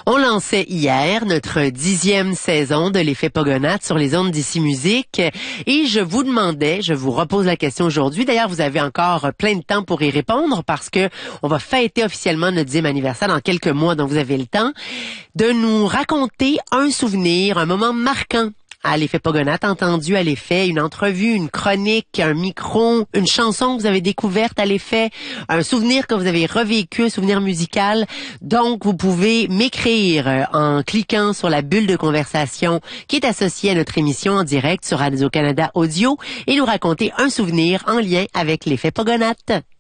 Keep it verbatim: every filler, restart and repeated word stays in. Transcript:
On lançait hier notre dixième saison de l'effet Pogonates sur les ondes d'Ici Musique et je vous demandais, je vous repose la question aujourd'hui. D'ailleurs, vous avez encore plein de temps pour y répondre parce que on va fêter officiellement notre dixième anniversaire dans quelques mois, donc vous avez le temps de nous raconter un souvenir, un moment marquant à l'effet Pogonates, entendu à l'effet, une entrevue, une chronique, un micro, une chanson que vous avez découverte à l'effet, un souvenir que vous avez revécu, un souvenir musical. Donc, vous pouvez m'écrire en cliquant sur la bulle de conversation qui est associée à notre émission en direct sur Radio-Canada Audio et nous raconter un souvenir en lien avec l'effet Pogonates.